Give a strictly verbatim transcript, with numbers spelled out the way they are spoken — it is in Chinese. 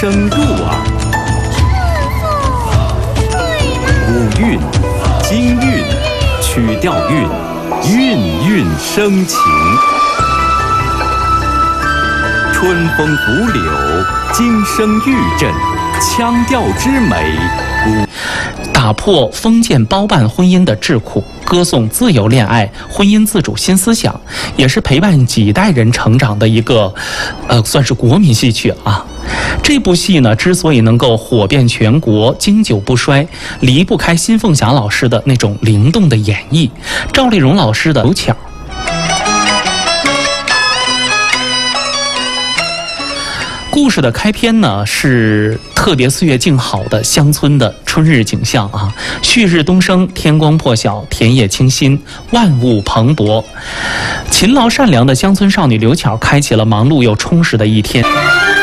声入耳。古韵、京韵、曲调韵，韵韵生情。春风拂柳，金声玉振，腔调之美。 打破封建包办婚姻的桎梏，歌颂自由恋爱、婚姻自主新思想，也是陪伴几代人成长的一个，呃，算是国民戏曲啊。这部戏呢，之所以能够火遍全国、经久不衰，离不开辛凤霞老师的那种灵动的演绎，赵丽蓉老师的有巧。故事的开篇呢，是特别岁月静好的乡村的春日景象啊，旭日东升，天光破晓，田野清新，万物蓬勃。勤劳善良的乡村少女刘巧开启了忙碌又充实的一天。